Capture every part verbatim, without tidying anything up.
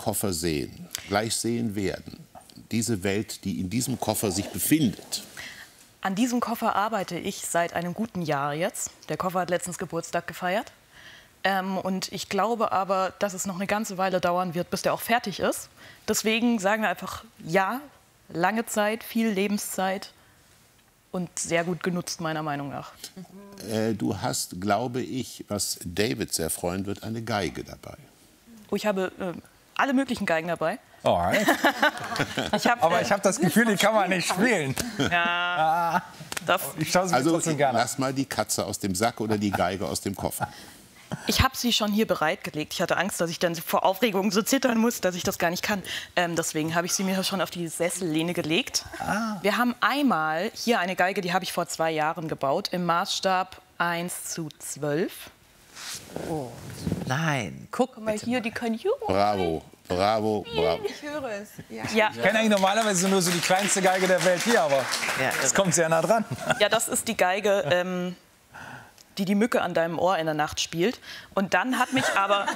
Koffer sehen, gleich sehen werden, diese Welt, die in diesem Koffer sich befindet? An diesem Koffer arbeite ich seit einem guten Jahr jetzt. Der Koffer hat letztens Geburtstag gefeiert. Ähm, und ich glaube aber, dass es noch eine ganze Weile dauern wird, bis der auch fertig ist. Deswegen sagen wir einfach ja, lange Zeit, viel Lebenszeit und sehr gut genutzt, meiner Meinung nach. Äh, du hast, glaube ich, was David sehr freuen wird, eine Geige dabei. Oh, ich habe äh, alle möglichen Geigen dabei. Alright. Ich hab, Aber äh, ich habe das Gefühl, die kann man nicht spielen. Ja, das, Ich schaue sie mir Also trotzdem gerne an. lass mal die Katze aus dem Sack oder die Geige aus dem Koffer. ich habe sie schon hier bereitgelegt. Ich hatte Angst, dass ich dann vor Aufregung so zittern muss, dass ich das gar nicht kann. Ähm, deswegen habe ich sie mir schon auf die Sessellehne gelegt. Ah. Wir haben einmal hier eine Geige, die habe ich vor zwei Jahren gebaut, im Maßstab eins zu zwölf. Oh. Nein, guck Mal hier, die können hier. Bravo, bravo, bravo. Ich höre es. Ja. Ja, Ich kenne eigentlich normalerweise nur so die kleinste Geige der Welt hier, aber Ja, es kommt sehr nah dran. ja, das ist die Geige, ähm, die die Mücke an deinem Ohr in der Nacht spielt. Und dann hat mich aber,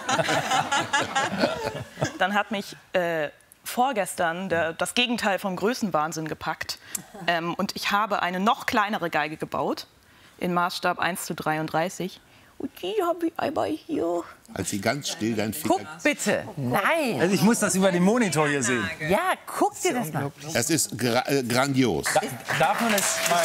dann hat mich äh, vorgestern der, das Gegenteil vom Größenwahnsinn gepackt. Ähm, und ich habe eine noch kleinere Geige gebaut, in Maßstab eins zu dreiunddreißig. Und die habe ich einmal hier. Als sie ganz still dein Finger... Guck bitte. Nein. Also ich muss das über den Monitor hier sehen. Ja, guck dir das mal. Das ist gra äh, grandios. Da, darf man es mal...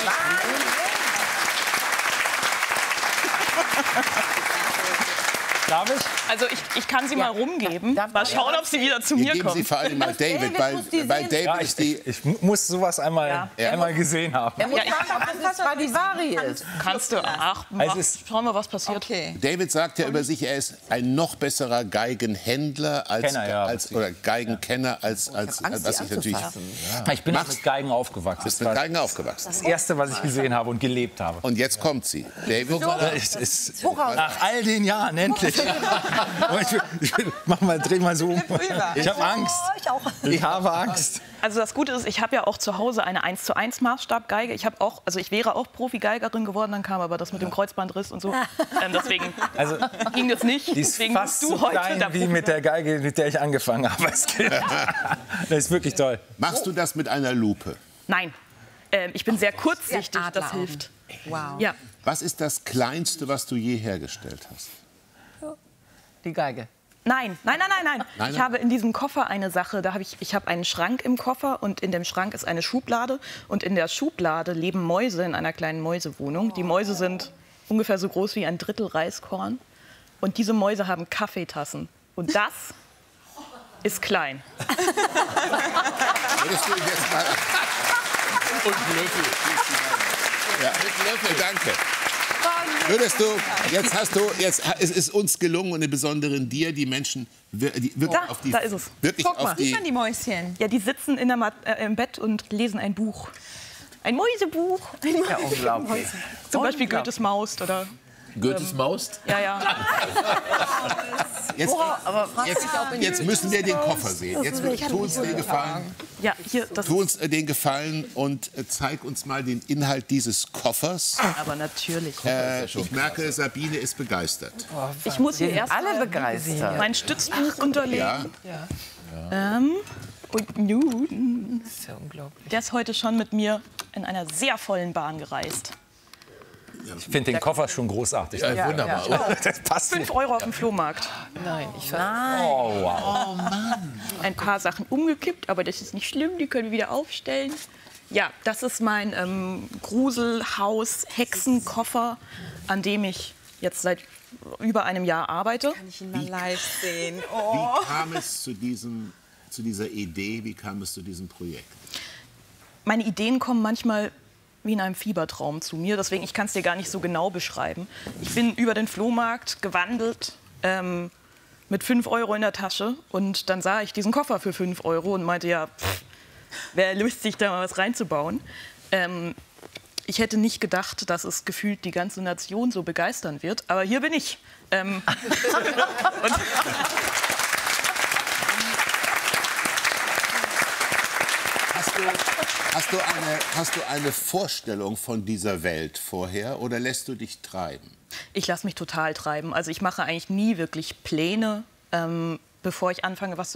Darf ich? Also ich, ich kann sie mal rumgeben. da- da- Mal schauen, ob sie wieder zu Wir mir geben sie kommt. vor allem mal David, David weil, muss die weil sehen. David Ja, ist ich, die... ich, ich muss sowas einmal, Ja. einmal gesehen haben. Er muss Ja, ich- sagen, ob das Stradivari ist. Kannst du? Ach, mach, Also es- schauen wir, was passiert. Okay. David sagt ja über sich, er ist ein noch besserer Geigenhändler als, Kenner, ja. als oder Geigenkenner als, als, Angst, was die ich natürlich anzufassen. Ich bin auch Mach's. mit Geigen aufgewachsen. bist Das mit war Geigen aufgewachsen. das Erste, was ich gesehen habe und gelebt habe. Und jetzt kommt sie. David, Es ist nach all den Jahren endlich. Aber ich, ich, mach mal, dreh mal so um. Ich habe Angst. Ich habe Angst. Also das Gute ist, ich habe ja auch zu Hause eine eins zu eins Maßstabgeige. Ich habe auch, also ich wäre auch Profi-Geigerin geworden, dann kam aber das mit dem Kreuzbandriss und so. Ähm, deswegen Also ging das nicht. die ist Deswegen fast bist so du heute klein der wie Profi. mit der Geige, mit der ich angefangen habe als Kind. Das ist wirklich toll. machst du das mit einer Lupe? Nein, ähm, ich bin sehr kurzsichtig, das Adleraugen. hilft. Wow. Ja, Was ist das Kleinste, was du je hergestellt hast? Die Geige. nein, nein, nein, nein, nein. Nein, Ich nein. habe in diesem Koffer eine Sache, da habe ich, ich habe einen Schrank im Koffer und in dem Schrank ist eine Schublade und in der Schublade leben Mäuse in einer kleinen Mäusewohnung. Die Mäuse sind ungefähr so groß wie ein Drittel Reiskorn und diese Mäuse haben Kaffeetassen und das ist klein. Würdest du jetzt mal... Und Löffel. Ja. Mit Löffel, danke. Würdest du, jetzt hast du, jetzt ha- es ist uns gelungen und im Besonderen dir, die Menschen wir- die, wirklich Da, auf die, da ist es. wirklich Guck auf mal, die, sieht man die Mäuschen? Ja, die sitzen in der Mat äh, im Bett und lesen ein Buch. Ein Mäusebuch. Ja, unglaublich. Zum Beispiel Goethes Maus oder... Goethes Maus? Ja, ja. jetzt, Aber frag jetzt, dich, ob in jetzt müssen wir den Koffer sehen. Jetzt tu uns den Gefallen, Ja, hier, das tu uns äh, den Gefallen und äh, zeig uns mal den Inhalt dieses Koffers. aber natürlich. Äh, ich merke, Sabine ist begeistert. Ich muss hier erst alle begeistert. mein Stützbuch unterlegen. Ja. Ähm, und nun, Das ist ja unglaublich. der ist heute schon mit mir in einer sehr vollen Bahn gereist. Ich finde den Koffer schon großartig. Ja, wunderbar. oder? Das passt Fünf Euro auf dem Flohmarkt. Nein, ich Nein. Oh, wow. Ein paar Sachen umgekippt, aber das ist nicht schlimm, die können wir wieder aufstellen. Ja, das ist mein ähm, Gruselhaus-Hexenkoffer, an dem ich jetzt seit über einem Jahr arbeite. Kann ich ihn mal live sehen? Wie Oh. kam es zu, diesem, zu dieser Idee, wie kam es zu diesem Projekt? Meine Ideen kommen manchmal wie in einem Fiebertraum zu mir. Deswegen, ich kann es dir gar nicht so genau beschreiben. Ich bin über den Flohmarkt gewandelt ähm, mit fünf Euro in der Tasche. Und dann sah ich diesen Koffer für fünf Euro und meinte, ja, wäre lustig, da mal was reinzubauen. Ähm, ich hätte nicht gedacht, dass es gefühlt die ganze Nation so begeistern wird. Aber hier bin ich. Ähm, und Hast du, hast, du eine, hast du eine Vorstellung von dieser Welt vorher oder lässt du dich treiben? ich lasse mich total treiben. Also ich mache eigentlich nie wirklich Pläne, ähm, bevor ich anfange, was zu